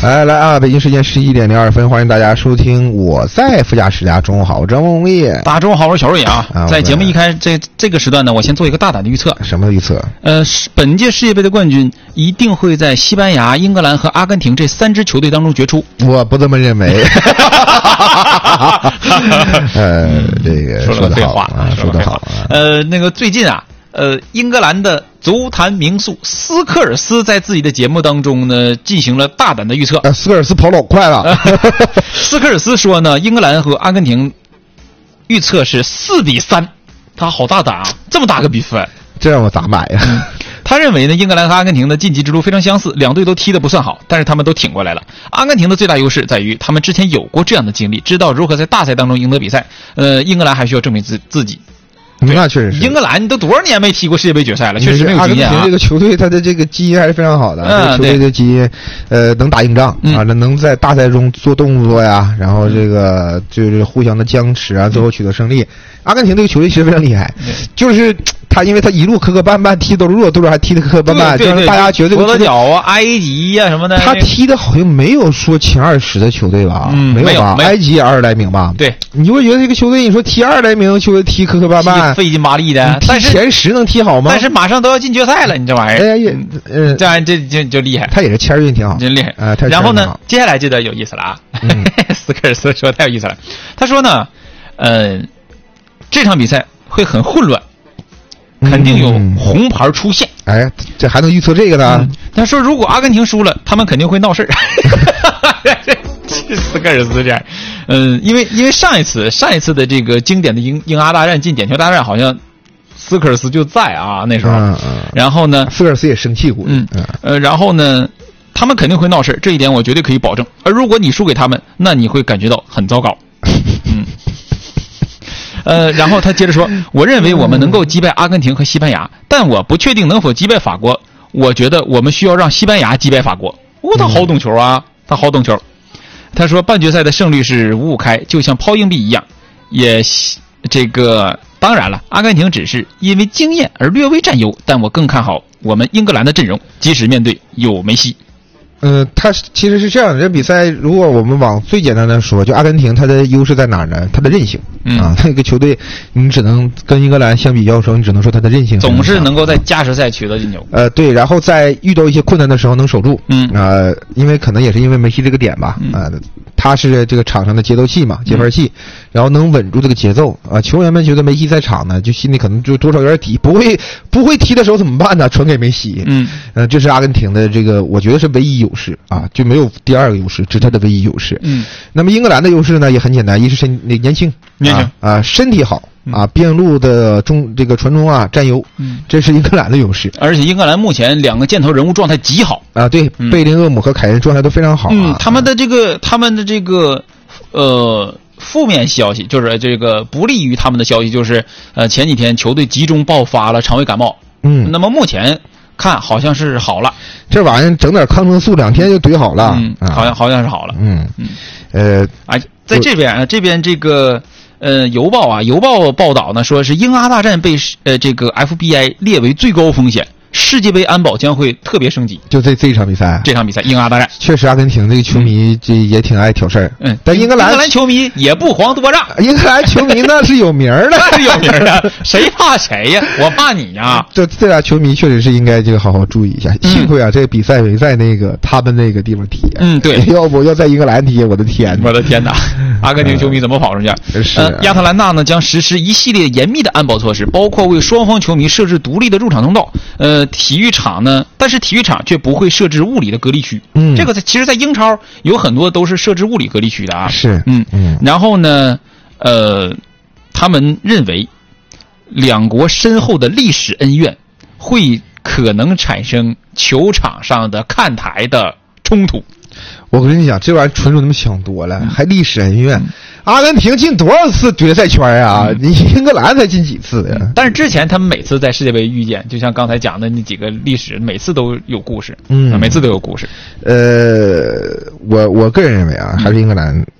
来啊！北京时间11:02，欢迎大家收听我在副驾驶家。中午好，我张梦丽。 大家中午好，我是小瑞啊。在节目一开这个时段呢，我先做一个大胆的预测。 什么预测？ 本届世界杯的冠军一定会在西班牙、英格兰和阿根廷这3支球队当中决出。 我不这么认为。这个说得好啊，说得好。 那个最近啊。英格兰的足坛名宿斯科尔斯在自己的节目当中呢，进行了大胆的预测。 斯科尔斯跑老快了。 斯科尔斯说呢，英格兰和阿根廷预测是4-3，他好大胆啊，这么大个比分， 这让我咋买呀？ 他认为呢，英格兰和阿根廷的晋级之路非常相似，两队都踢得不算好，但是他们都挺过来了。阿根廷的最大优势在于他们之前有过这样的经历，知道如何在大赛当中赢得比赛。英格兰还需要证明自己。 那确实是， 英格兰都多少年没踢过世界杯决赛了，确实没有经验啊。 阿根廷这个球队，他的这个基因还是非常好的。这个球队的基因，能打硬仗啊，能在大赛中做动作呀，然后这个就是互相的僵持啊，最后取得胜利。阿根廷这个球队其实非常厉害，就是他因为他一路磕磕绊绊，踢都是弱队，还踢得磕磕绊绊，就是大家觉得佛得角啊、埃及啊什么的。 他踢的好像没有说前20的球队吧？没有吧？埃及也20来名吧？ 对，你就会觉得这个球队，你说踢20来名球队踢磕磕绊绊， 费劲巴力的， 但是前10能踢好吗？ 但是马上都要进决赛了，你这玩意儿，这玩意儿就厉害。 他也是签运挺好， 真厉害啊！然后呢，接下来就得有意思了啊。斯科尔斯说太有意思了，他说呢，这场比赛会很混乱。肯定有红牌出现。 哎，这还能预测这个呢？ 他说，如果阿根廷输了，他们肯定会闹事儿。斯科尔斯这样，因为上一次的这个经典的英阿大战进点球大战，好像斯科尔斯就在啊那时候。然后呢， 斯科尔斯也生气过。 然后呢，他们肯定会闹事，这一点我绝对可以保证。而如果你输给他们，那你会感觉到很糟糕。然后他接着说，我认为我们能够击败阿根廷和西班牙，但我不确定能否击败法国。我觉得我们需要让西班牙击败法国。他好懂球啊，他好懂球。他说半决赛的胜率是5-5开，就像抛硬币一样。也这个当然了，阿根廷只是因为经验而略微占优，但我更看好我们英格兰的阵容，即使面对有梅西。 他其实是这样的，这比赛如果我们往最简单的说，就阿根廷它的优势在哪儿呢？它的韧性啊，那个球队你只能跟英格兰相比较的时候，你只能说它的韧性总是能够在加时赛取得进球。 对，然后在遇到一些困难的时候能守住。因为可能也是因为梅西这个点吧，他是这个场上的节奏器嘛，节拍器，然后能稳住这个节奏啊。球员们觉得梅西在场呢，就心里可能就多少有点底，不会踢的时候怎么办呢？传给梅西。这是阿根廷的这个，我觉得是唯一优势啊，就没有第二个优势，这是他的唯一优势。那么英格兰的优势呢也很简单，一是年轻啊，身体好啊，边路的这个传中啊占优，这是英格兰的优势。 而且英格兰目前2个箭头人物状态极好啊，对，贝林厄姆和凯恩状态都非常好。 他们的这个负面消息就是这个不利于他们的消息就是前几天球队集中爆发了肠胃感冒。那么目前看好像是好了， 这玩意儿整点抗生素2天就怼好了。 好像是好了。在这边这个邮报报道呢，说是英阿大战被这个 FBI 列为最高风险，世界杯安保将会特别升级。 就这一场比赛， 英阿大战确实阿根廷这个球迷这也挺爱挑事儿。但英格兰球迷也不遑多让。 英格兰球迷那是有名的， 那是有名的，谁怕谁呀？我怕你呀！ 这俩球迷确实是应该这个好好注意一下。幸亏啊，这个比赛没在他们那个地方踢。 对， 要不要在英格兰踢，我的天哪！ 阿根廷球迷怎么跑上去？亚特兰大呢将实施一系列严密的安保措施，包括为双方球迷设置独立的入场通道。体育场呢，但是体育场却不会设置物理的隔离区。这个其实在英超有很多都是设置物理隔离区的啊。 是。 然后呢，他们认为两国深厚的历史恩怨会可能产生球场上的看台的冲突。 我跟你讲，这玩意儿纯属他们想多了，还历史恩怨。阿根廷进多少次决赛圈啊？你英格兰才进几次呀？ 但是之前他们每次在世界杯遇见，就像刚才讲的那几个历史，每次都有故事。每次都有故事。 我个人认为啊，还是英格兰